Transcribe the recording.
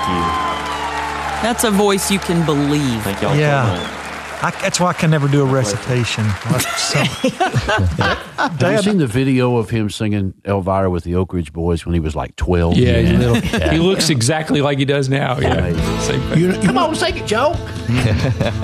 That's a voice you can believe. Thank y'all so much. That's why I can never do a recitation. Have you seen the video of him singing Elvira with the Oak Ridge Boys when he was like 12? Yeah, he looks exactly like he does now. Yeah. Come on, sing it, Joe.